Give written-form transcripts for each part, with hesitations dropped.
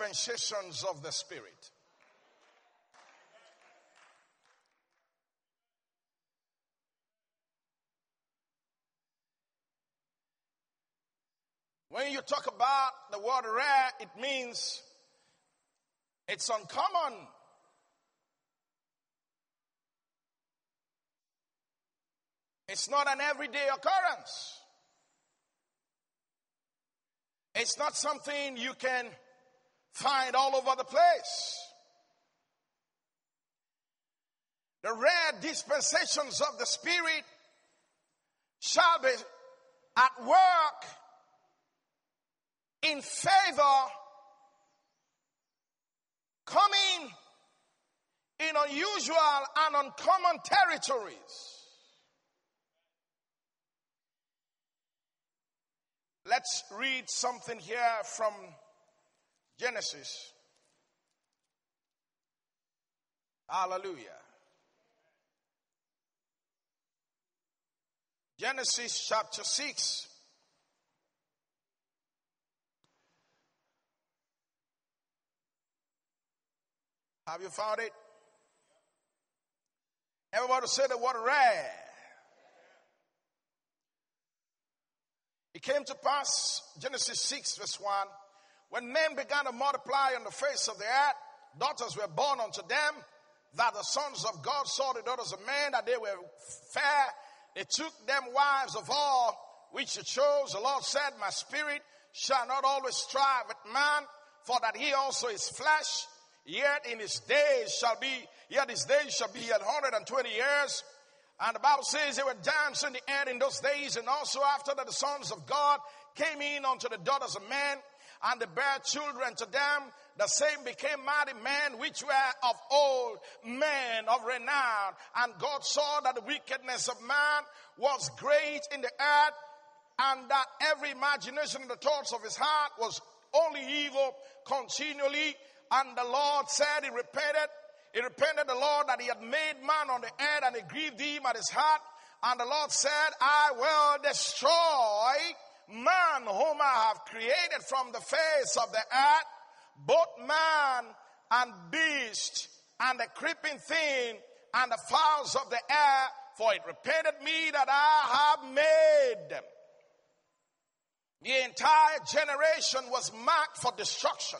dispensations of the Spirit. When you talk about the word rare, it means it's uncommon. It's not an everyday occurrence. It's not something you can find all over the place. The rare dispensations of the Spirit shall be at work in favor, coming in unusual and uncommon territories. Let's read something here from Genesis. Hallelujah. Genesis chapter 6. Have you found it? Everybody say the word rare. It came to pass, Genesis 6 verse 1, when men began to multiply on the face of the earth, daughters were born unto them, that the sons of God saw the daughters of men, that they were fair. They took them wives of all which they chose. The Lord said, my spirit shall not always strive with man, for that he also is flesh. Yet his days shall be 120 years. And the Bible says they were dancing in the air in those days, and also after that the sons of God came in unto the daughters of men, and they bare children to them. The same became mighty men which were of old, men of renown. And God saw that the wickedness of man was great in the earth, and that every imagination of the thoughts of his heart was only evil continually. And the Lord said, He repented the Lord that He had made man on the earth, and it grieved Him at His heart. And the Lord said, I will destroy man whom I have created from the face of the earth, both man and beast, and the creeping thing, and the fowls of the air, for it repented me that I have made them. The entire generation was marked for destruction.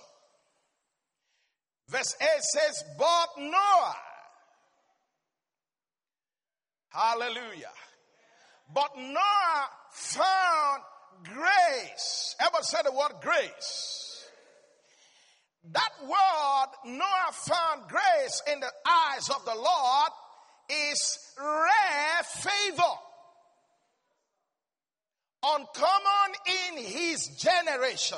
Verse 8 says, but Noah. Hallelujah. But Noah found grace. Everybody say the word grace. That word, Noah found grace in the eyes of the Lord, is rare favor. Uncommon in his generation.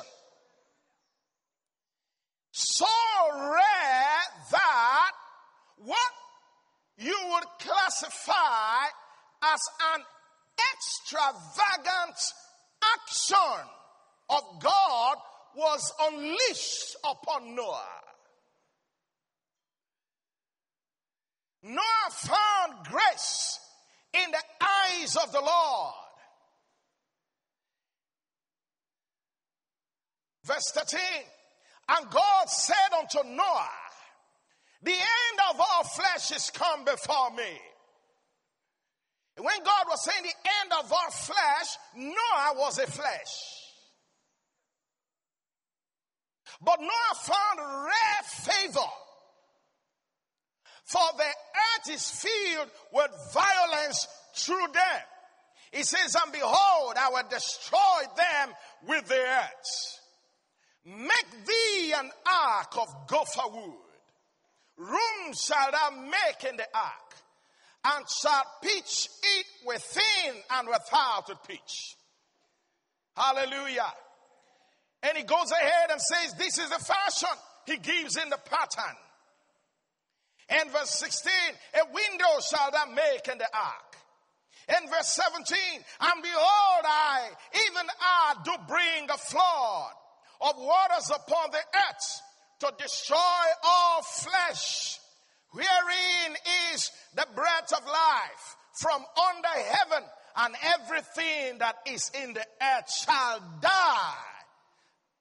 So rare that what you would classify as an extravagant action of God was unleashed upon Noah. Noah found grace in the eyes of the Lord. Verse 13, and God said unto Noah, the end of all flesh is come before me. And when God was saying the end of all flesh, Noah was a flesh. But Noah found rare favor. For the earth is filled with violence through them. He says, and behold, I will destroy them with the earth. Make thee an ark of gopher wood. Room shalt thou make in the ark, and shalt pitch it within and without with pitch. Hallelujah. And he goes ahead and says, this is the fashion. He gives in the pattern. And verse 16, a window shall thou make in the ark. And verse 17, and behold, even I do bring a flood of waters upon the earth to destroy all flesh, wherein is the breath of life from under heaven, and everything that is in the earth shall die.